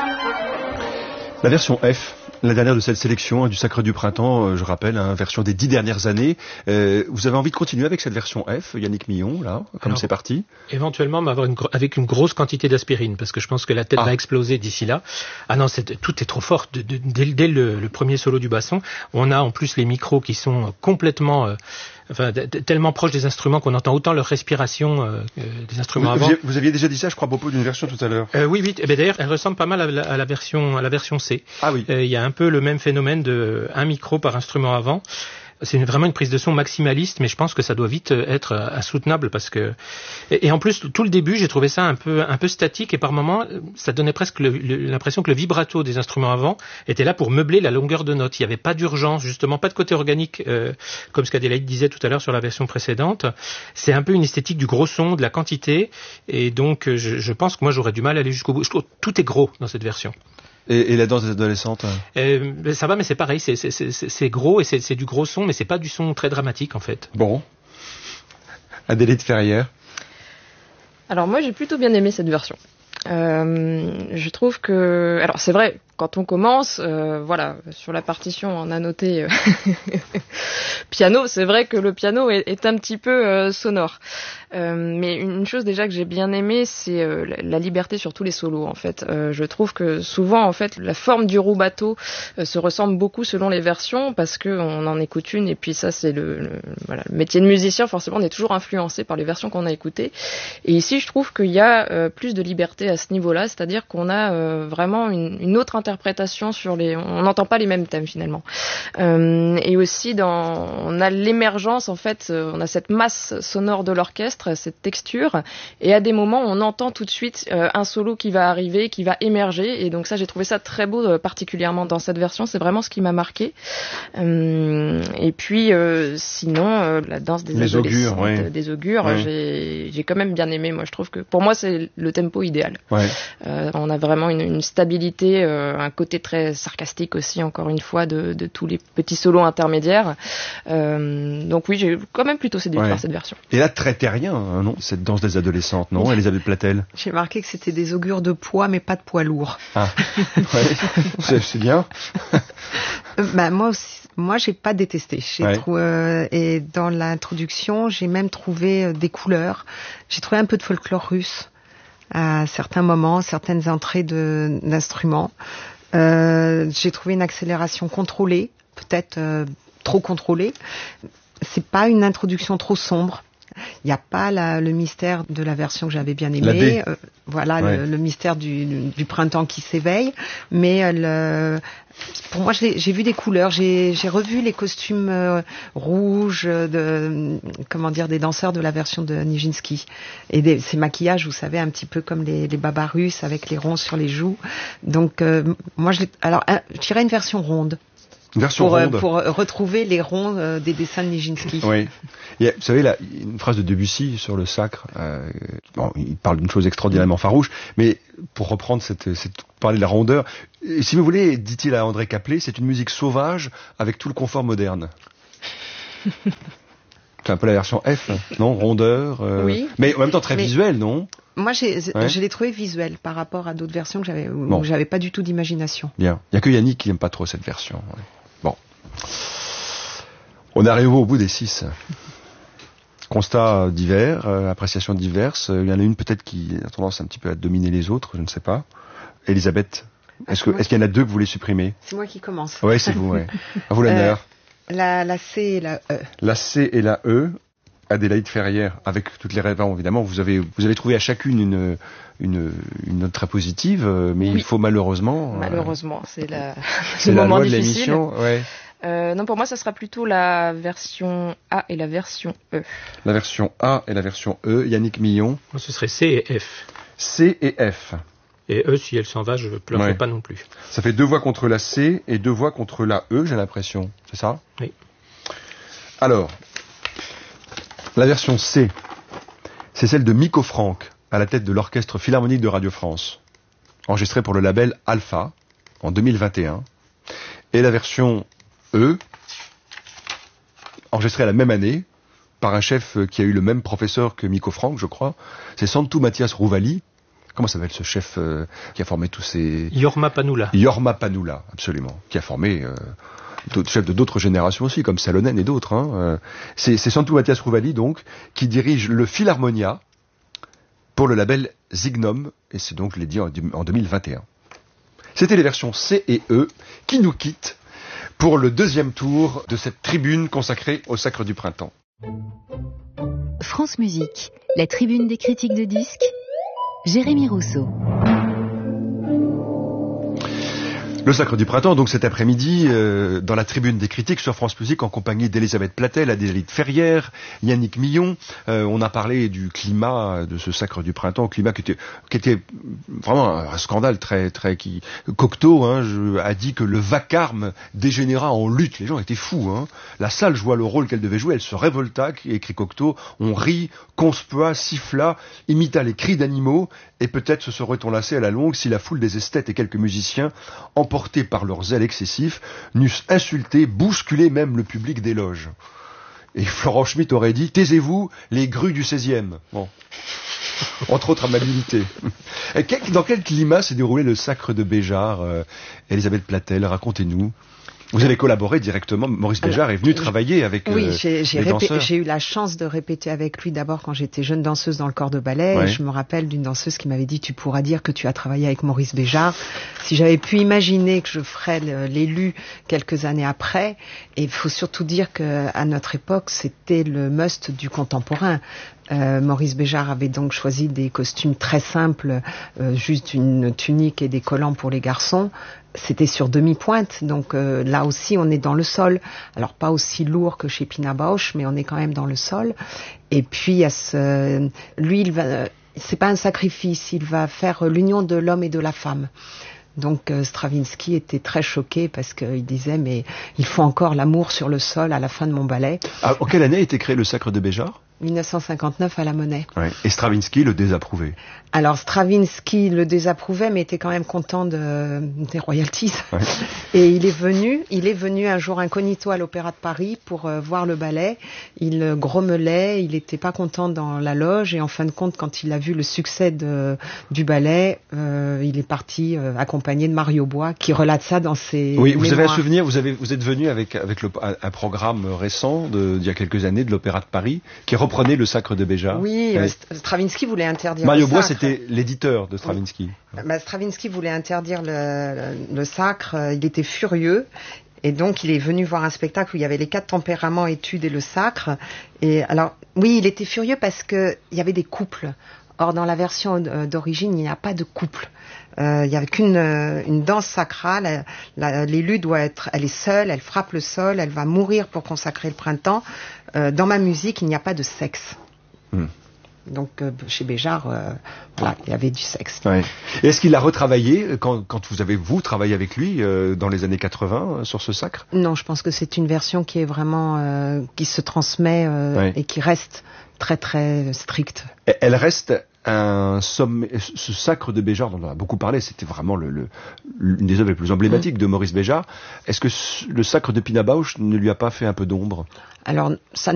La version F, la dernière de cette sélection du Sacre du Printemps, je rappelle, version des 10 dernières années. Vous avez envie de continuer avec cette version F, Yannick Millon, là, comme c'est parti? Éventuellement, mais avec une grosse quantité d'aspirine, parce que je pense que la tête va exploser d'ici là. Ah non, tout est trop fort. Dès le premier solo du basson, on a en plus les micros qui sont complètement... tellement proches des instruments qu'on entend autant leur respiration des instruments avant. Vous aviez déjà dit ça, je crois, à propos d'une version tout à l'heure. Oui. D'ailleurs, elle ressemble pas mal à la version C. Ah oui. Il y a un peu le même phénomène de un micro par instrument avant. C'est vraiment une prise de son maximaliste, mais je pense que ça doit vite être insoutenable parce que et en plus tout le début j'ai trouvé ça un peu statique et par moments ça donnait presque l'impression que le vibrato des instruments avant était là pour meubler la longueur de note. Il n'y avait pas d'urgence, justement pas de côté organique comme ce qu'Adélaïde disait tout à l'heure sur la version précédente. C'est un peu une esthétique du gros son, de la quantité et donc je pense que moi j'aurais du mal à aller jusqu'au bout. Je trouve que tout est gros dans cette version. Et la danse des adolescentes ça va, mais c'est pareil, c'est gros et c'est du gros son, mais c'est pas du son très dramatique en fait. Bon. Adélaïde Ferrière. Alors moi j'ai plutôt bien aimé cette version. Je trouve que... Alors c'est vrai, quand on commence, sur la partition on a noté piano, c'est vrai que le piano est un petit peu sonore. Mais une chose déjà que j'ai bien aimée, c'est la liberté sur tous les solos en fait. Je trouve que souvent en fait la forme du rubato se ressemble beaucoup selon les versions parce que on en écoute une et puis ça c'est le métier de musicien, forcément on est toujours influencé par les versions qu'on a écoutées. Et ici je trouve qu'il y a plus de liberté à ce niveau-là, c'est-à-dire qu'on a vraiment une autre interprétation sur on n'entend pas les mêmes thèmes finalement. Et aussi on a l'émergence en fait, on a cette masse sonore de l'orchestre, cette texture, et à des moments on entend tout de suite un solo qui va arriver, qui va émerger, et donc ça j'ai trouvé ça très beau particulièrement dans cette version, c'est vraiment ce qui m'a marqué. Et puis sinon la danse des adolescents, des augures, j'ai quand même bien aimé. Moi je trouve que pour moi c'est le tempo idéal. On a vraiment une stabilité, un côté très sarcastique aussi encore une fois de tous les petits solos intermédiaires. Donc oui, j'ai quand même plutôt séduit par cette version. Et là très terrien, non, cette danse des adolescentes, non, Elisabeth Platel? J'ai marqué que c'était des augures de poids, mais pas de poids lourd. Ah, c'est bien. Moi, j'ai pas détesté. Et dans l'introduction, j'ai même trouvé des couleurs. J'ai trouvé un peu de folklore russe à certains moments, certaines entrées d'instruments. J'ai trouvé une accélération contrôlée, peut-être trop contrôlée. C'est pas une introduction trop sombre. Il n'y a pas le mystère de la version que j'avais bien aimée. Le mystère du printemps qui s'éveille. Mais pour moi, j'ai vu des couleurs. J'ai revu les costumes rouges des danseurs de la version de Nijinsky. Et ces maquillages, vous savez, un petit peu comme les babas russes avec les ronds sur les joues. Donc, moi, je dirais une version ronde. Pour retrouver les ronds des dessins de Nijinsky. Oui. Vous savez, là, une phrase de Debussy sur le sacre, il parle d'une chose extraordinairement farouche, mais pour reprendre parler de la rondeur, si vous voulez, dit-il à André Caplet, c'est une musique sauvage avec tout le confort moderne. C'est un peu la version F, non? Rondeur, oui. Mais en même temps très visuel, non? Moi, je l'ai trouvé visuel par rapport à d'autres versions où j'avais pas du tout d'imagination. Bien. Il y a que Yannick qui n'aime pas trop cette version. Ouais. Bon. On est arrivé au bout des 6. Constats divers, appréciations diverses. Il y en a une peut-être qui a tendance un petit peu à dominer les autres, je ne sais pas. Elisabeth, est-ce qu'il y en a deux que vous voulez supprimer? C'est moi qui commence. Oui, c'est vous, ouais. À vous l'honneur. La C et la E. La C et la E. Adélaïde Ferrière, avec toutes les références, évidemment, vous avez trouvé à chacune une note très positive, mais il faut malheureusement... c'est le moment difficile. De l'émission, non, pour moi, ça sera plutôt la version A et la version E. La version A et la version E. Yannick Millon. Moi, ce serait C et F. C et F. Et E, si elle s'en va, je ne pleurerai pas non plus. Ça fait 2 voix contre la C et 2 voix contre la E, j'ai l'impression. C'est ça? Oui. Alors... La version C, c'est celle de Miko Franck, à la tête de l'Orchestre Philharmonique de Radio France, enregistrée pour le label Alpha, en 2021. Et la version E, enregistrée la même année, par un chef qui a eu le même professeur que Miko Franck, je crois, c'est Santu Mathias Rouvali, Comment s'appelle ce chef qui a formé tous ces... Jorma Panula. Jorma Panula, absolument, qui a formé d'autres chefs de d'autres générations aussi, comme Salonen et d'autres. Hein. C'est Santu Mathias Rouvali, donc, qui dirige le Philharmonia pour le label Signum, et c'est donc, je l'ai dit, en 2021. C'était les versions C et E qui nous quittent pour le deuxième tour de cette tribune consacrée au Sacre du Printemps. France Musique, la tribune des critiques de disques, Jérémy Rousseau. Le Sacre du Printemps, donc cet après-midi, dans la tribune des critiques sur France Musique, en compagnie d'Elisabeth Platel, Adélaïde Ferrière, Yannick Millon. On a parlé du climat de ce Sacre du Printemps, climat qui était vraiment un scandale qui Cocteau a dit que le vacarme dégénéra en lutte. Les gens étaient fous. Hein. La salle joua le rôle qu'elle devait jouer, elle se révolta, écrit Cocteau. On rit, conspua, siffla, imita les cris d'animaux, et peut-être se serait-on lassé à la longue si la foule des esthètes et quelques musiciens, emportés par leur zèle excessif, n'eussent insulté, bousculé même le public des loges. Et Florent Schmitt aurait dit « Taisez-vous, les grues du 16e ». Bon. Entre autres amabilités. Dans quel climat s'est déroulé le Sacre de Béjart, Elisabeth Platel, racontez-nous. Vous avez collaboré directement, Maurice Béjart est venu travailler avec les danseurs. J'ai eu la chance de répéter avec lui d'abord quand j'étais jeune danseuse dans le corps de ballet. Ouais. Et je me rappelle d'une danseuse qui m'avait dit « Tu pourras dire que tu as travaillé avec Maurice Béjart ». Si j'avais pu imaginer que je ferais l'élu quelques années après, et il faut surtout dire qu'à notre époque, c'était le must du contemporain. Maurice Béjart avait donc choisi des costumes très simples, juste une tunique et des collants pour les garçons. C'était sur demi-pointe, donc là aussi on est dans le sol. Alors pas aussi lourd que chez Pina Bausch, mais on est quand même dans le sol. Et puis lui, c'est pas un sacrifice, il va faire l'union de l'homme et de la femme. Donc Stravinsky était très choqué parce qu'il disait mais il faut encore l'amour sur le sol à la fin de mon ballet. En quelle année a été créé le Sacre de Béjart ? 1959 à la Monnaie. Ouais. Et Stravinsky le désapprouvait. Alors Stravinsky le désapprouvait, mais était quand même content des royalties. Ouais. Et il est venu un jour incognito à l'Opéra de Paris pour voir le ballet. Il grommelait, il n'était pas content dans la loge, et en fin de compte, quand il a vu le succès du ballet, il est parti accompagné de Mario Bois, qui relate ça dans ses Oui, vous mémoires. avez un souvenir, vous êtes venu avec un programme récent d'il y a quelques années de l'Opéra de Paris, qui reprenait le Sacre de Béjart. Oui, Stravinsky voulait interdire Mario le Bois, sacre. c'était l'éditeur de Stravinsky. Stravinsky voulait interdire le sacre, il était furieux. Et donc, il est venu voir un spectacle où il y avait les 4 tempéraments, études et le sacre. Et alors, oui, il était furieux parce que il y avait des couples. Or, dans la version d'origine, il n'y a pas de couple. Il n'y a qu'une danse sacrale. L'élu elle est seule, elle frappe le sol, elle va mourir pour consacrer le printemps. Dans ma musique, il n'y a pas de sexe. Donc chez Béjart, il y avait du sexe. Ouais. Et est-ce qu'il a retravaillé quand vous avez travaillé avec lui dans les années 80 sur ce sacre ? Non, je pense que c'est une version qui est vraiment qui se transmet et qui reste très très stricte. Elle reste un sommet. Ce Sacre de Béjart dont on a beaucoup parlé, c'était vraiment une des œuvres les plus emblématiques de Maurice Béjart. Est-ce que le Sacre de Pina Bausch ne lui a pas fait un peu d'ombre ? Alors ça